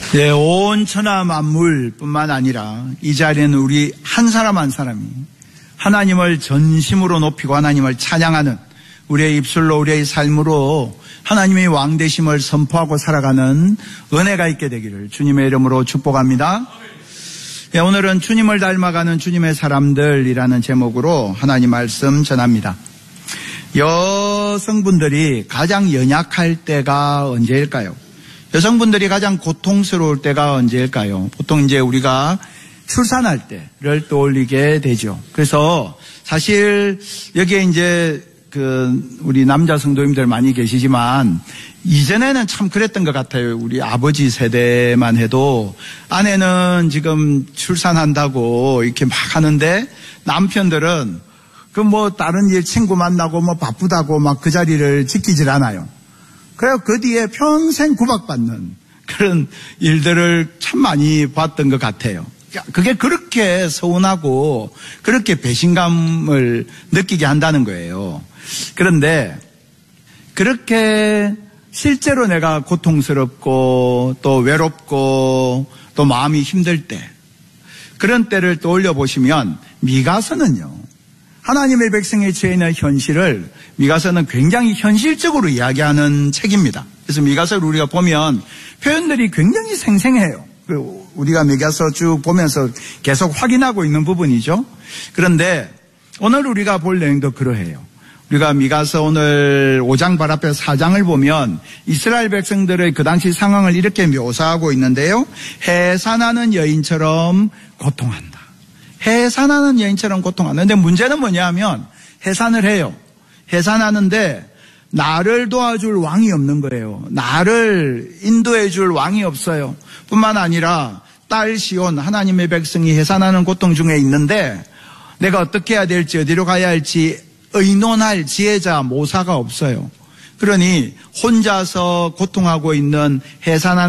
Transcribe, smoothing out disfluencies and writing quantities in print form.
네, 온 천하 만물뿐만 아니라 이 자리에는 우리 한 사람 한 사람이 하나님을 전심으로 높이고 하나님을 찬양하는 우리의 입술로 우리의 삶으로 하나님의 왕되심을 선포하고 살아가는 은혜가 있게 되기를 주님의 이름으로 축복합니다. 네, 오늘은 주님을 닮아가는 주님의 사람들이라는 제목으로 하나님 말씀 전합니다. 여성분들이 가장 연약할 때가 언제일까요? 여성분들이 가장 고통스러울 때가 언제일까요? 보통 이제 우리가 출산할 때를 떠올리게 되죠. 그래서 사실 여기에 이제 우리 남자 성도님들 많이 계시지만 이전에는 참 그랬던 것 같아요. 우리 아버지 세대만 해도 아내는 지금 출산한다고 이렇게 막 하는데 남편들은 다른 일 친구 만나고 바쁘다고 막 그 자리를 지키질 않아요. 그래서 그 뒤에 평생 구박받는 그런 일들을 참 많이 봤던 것 같아요. 그게 그렇게 서운하고 그렇게 배신감을 느끼게 한다는 거예요. 그런데 그렇게 실제로 내가 고통스럽고 또 외롭고 또 마음이 힘들 때 그런 때를 떠올려 보시면 미가서는요. 하나님의 백성에 처해 있는 현실을 미가서는 굉장히 현실적으로 이야기하는 책입니다. 그래서 미가서를 우리가 보면 표현들이 굉장히 생생해요. 우리가 미가서 쭉 보면서 계속 확인하고 있는 부분이죠. 그런데 오늘 우리가 볼 내용도 그러해요. 우리가 미가서 오늘 5장 바로 앞에 4장을 보면 이스라엘 백성들의 그 당시 상황을 이렇게 묘사하고 있는데요. 해산하는 여인처럼 고통한다. 해산하는 여인처럼 고통한다. 근데 문제는 뭐냐면 해산을 해요. 해산하는데 나를 도와줄 왕이 없는 거예요. 나를 인도해 줄 왕이 없어요. 뿐만 아니라 딸 시온 하나님의 백성이 해산하는 고통 중에 있는데 내가 어떻게 해야 될지 어디로 가야 할지 의논할 지혜자 모사가 없어요. 그러니 혼자서 고통하고 있는 해산하는